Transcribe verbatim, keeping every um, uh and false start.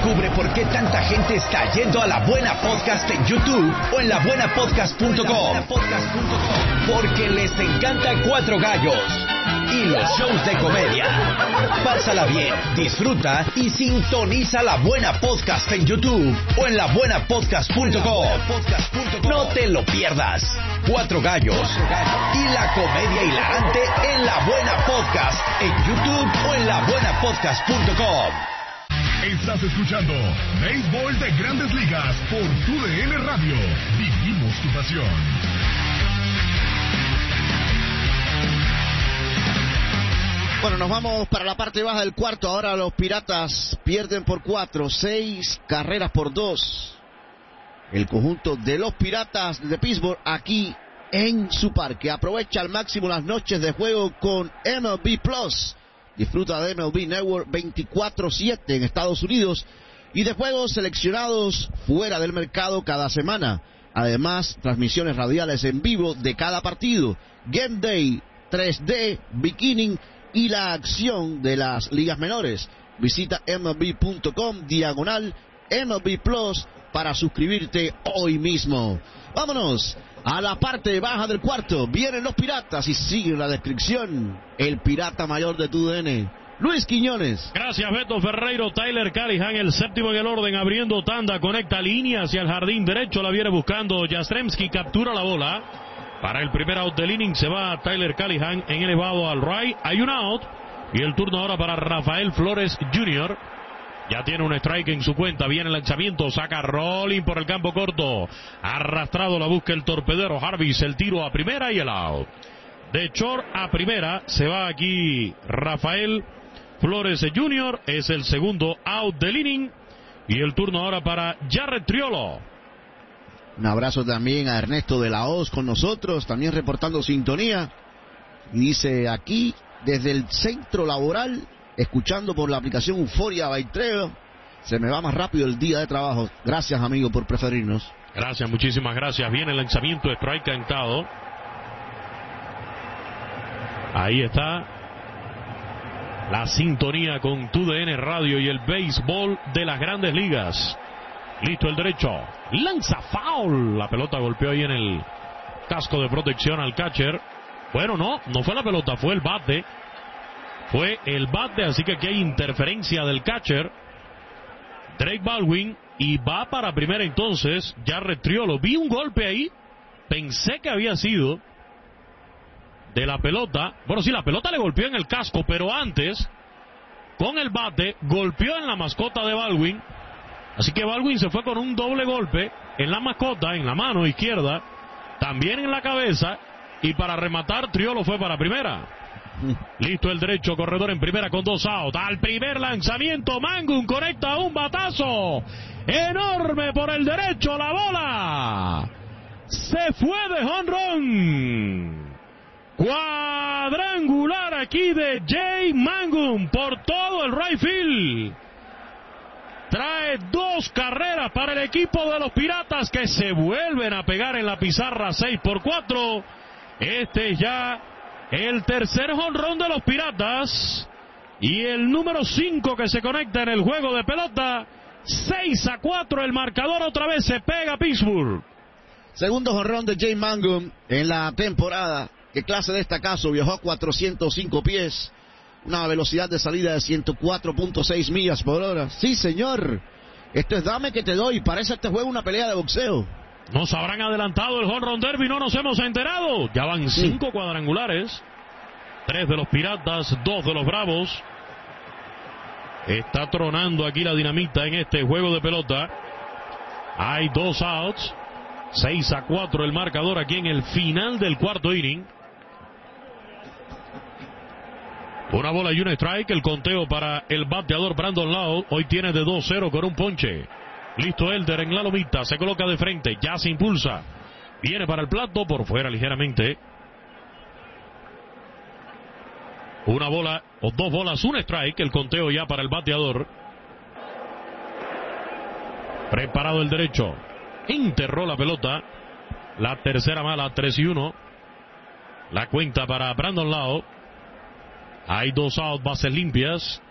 Descubre por qué tanta gente está yendo a La Buena Podcast en YouTube o en la buena podcast punto com. Porque les encanta Cuatro Gallos y los shows de comedia. Pásala bien, disfruta y sintoniza La Buena Podcast en YouTube o en la buena podcast punto com. No te lo pierdas. Cuatro Gallos y la comedia hilarante en La Buena Podcast en YouTube o en la buena podcast punto com. Estás escuchando Béisbol de Grandes Ligas por Tu D N Radio. Vivimos tu pasión. Bueno, nos vamos para la parte baja del cuarto. Ahora los Piratas pierden por cuatro, seis carreras por dos. El conjunto de los Piratas de Pittsburgh aquí en su parque. Aprovecha al máximo las noches de juego con M L B Plus. Disfruta de M L B Network veinticuatro siete en Estados Unidos y de juegos seleccionados fuera del mercado cada semana. Además, transmisiones radiales en vivo de cada partido, Game Day, tres D, Bikini y la acción de las ligas menores. Visita M L B punto com diagonal M L B Plus para suscribirte hoy mismo. Vámonos a la parte baja del cuarto. Vienen los Piratas y sigue la descripción el pirata mayor de Tu D N, Luis Quiñones. Gracias, Beto Ferreiro. Tyler Callihan, el séptimo en el orden, abriendo tanda, conecta línea hacia el jardín derecho, la viene buscando Yastrzemski, captura la bola. Para el primer out del inning se va Tyler Callihan en elevado al right, hay un out y el turno ahora para Rafael Flores junior Ya tiene un strike en su cuenta, viene el lanzamiento, saca rolling por el campo corto, arrastrado, la busca el torpedero Jarvis, el tiro a primera y el out. De short a primera se va aquí Rafael Flores junior, es el segundo out del inning y el turno ahora para Jarred Triolo. Un abrazo también a Ernesto de la Hoz con nosotros, también reportando sintonía. Y dice aquí, desde el centro laboral, escuchando por la aplicación Euforia Baitreo, se me va más rápido el día de trabajo. Gracias, amigo, por preferirnos. Gracias, muchísimas gracias. Viene el lanzamiento, strike cantado. Ahí está la sintonía con Tu D N Radio y el béisbol de las Grandes Ligas. Listo el derecho, lanza foul, la pelota golpeó ahí en el casco de protección al catcher. Bueno, no, no fue la pelota, fue el bate. Fue el bate, así que aquí hay interferencia del catcher Drake Baldwin y va para primera entonces Jarred Triolo. Vi un golpe ahí, pensé que había sido de la pelota. Bueno, sí, la pelota le golpeó en el casco, pero antes con el bate golpeó en la mascota de Baldwin. Así que Baldwin se fue con un doble golpe en la mascota, en la mano izquierda, también en la cabeza, y para rematar Triolo fue para primera. Listo el derecho, corredor en primera con dos outs. Al primer lanzamiento, Mangum conecta un batazo enorme por el derecho, la bola se fue de jonrón. Cuadrangular aquí de Jay Mangum por todo el right field. Trae dos carreras para el equipo de los Piratas que se vuelven a pegar en la pizarra seis por cuatro. Este es ya el tercer jonrón de los Piratas y el número cinco que se conecta en el juego de pelota. seis a cuatro el marcador, otra vez se pega Pittsburgh. Segundo jonrón de Jay Mangum en la temporada. ¿Qué clase de destacazo? Viajó a cuatrocientos cinco pies. Una velocidad de salida de ciento cuatro punto seis millas por hora. Sí, señor. Esto es dame que te doy. Parece este juego una pelea de boxeo. Nos habrán adelantado el home run derby, no nos hemos enterado. Ya van cinco sí. cuadrangulares. Tres de los Piratas, dos de los Bravos. Está tronando aquí la dinamita en este juego de pelota. Hay dos outs. seis a cuatro el marcador aquí en el final del cuarto inning. Una bola y un strike, el conteo para el bateador Brandon Lowe. Hoy tiene de dos cero con un ponche. Listo Elder en la lomita, se coloca de frente, ya se impulsa. Viene para el plato, por fuera ligeramente. Una bola, o dos bolas, un strike, el conteo ya para el bateador. Preparado el derecho. Enterró la pelota. La tercera mala, tres y uno. La cuenta para Brandon Lowe. Hay dos outs, bases limpias.